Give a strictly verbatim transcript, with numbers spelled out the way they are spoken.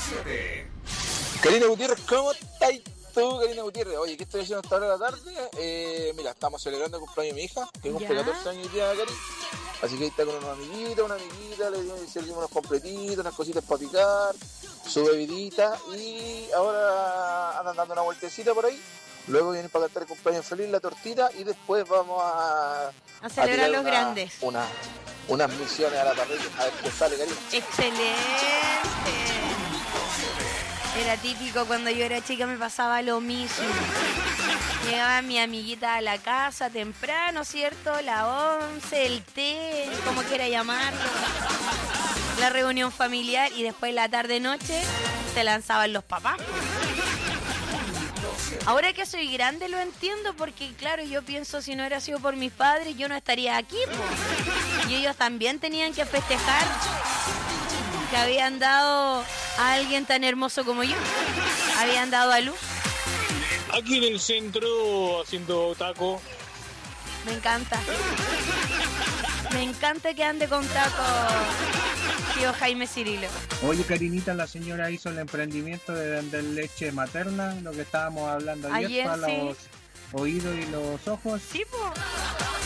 Karina Gutiérrez, ¿cómo estás tú, Karina Gutiérrez? Oye, ¿qué estoy haciendo hasta ahora de la tarde? Eh, mira, estamos celebrando el cumpleaños de mi hija, que cumple ¿Ya? catorce años hoy día, Cari. Así que ahí está con unos amiguitos, una amiguita, le servimos unos completitos, unas cositas para picar, su bebidita, y ahora andan dando una vueltecita por ahí. Luego vienen para cantar el cumpleaños feliz, la tortita, y después vamos a... A celebrar a los una, grandes. Una, unas misiones a la parrilla, a ver qué sale, Karina. Excelente. Era típico cuando yo era chica, me pasaba lo mismo. Llegaba mi amiguita a la casa temprano, ¿cierto? La once, el té, como quiera llamarlo. La reunión familiar y después la tarde-noche se lanzaban los papás. Ahora que soy grande lo entiendo porque, claro, yo pienso si no hubiera sido por mis padres, yo no estaría aquí, po. Y ellos también tenían que festejar que habían dado a alguien tan hermoso como yo. Habían dado a luz. Aquí en el centro, haciendo taco. Me encanta. Me encanta que ande con taco, tío Jaime Cirilo. Oye, Karinita, la señora hizo el emprendimiento de vender leche materna, lo que estábamos hablando ayer, Ayer, para sí. los oídos y los ojos. Sí, po.